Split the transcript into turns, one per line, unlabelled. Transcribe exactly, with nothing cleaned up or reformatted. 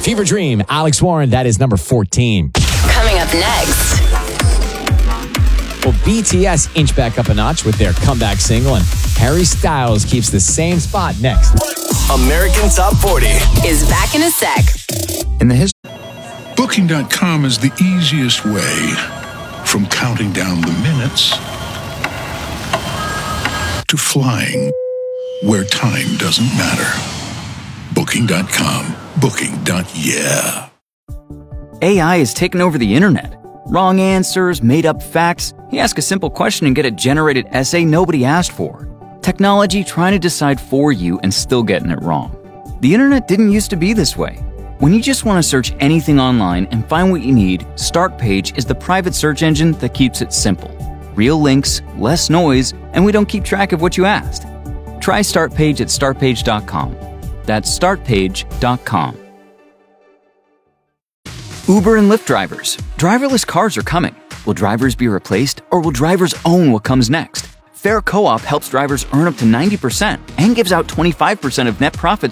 Fever Dream, Alex Warren, that is number fourteen.
Coming up next.
Well, B T S inch back up a notch with their comeback single, and Harry Styles keeps the same spot next.
American Top forty
Is back in a sec.
In the history.
Booking dot com is the easiest way from counting down the minutes to flying where time doesn't matter. Booking dot com. Booking. Yeah.
A I has taken over the internet. Wrong answers, made-up facts. You ask a simple question and get a generated essay nobody asked for. Technology trying to decide for you and still getting it wrong. The internet didn't used to be this way. When you just want to search anything online and find what you need, Startpage is the private search engine that keeps it simple. Real links, less noise, and we don't keep track of what you asked. Try Startpage at startpage dot com. That's startpage dot com. Uber and Lyft drivers. Driverless cars are coming. Will drivers be replaced, or will drivers own what comes next? Fair Co-op helps drivers earn up to ninety percent and gives out twenty-five percent of net profits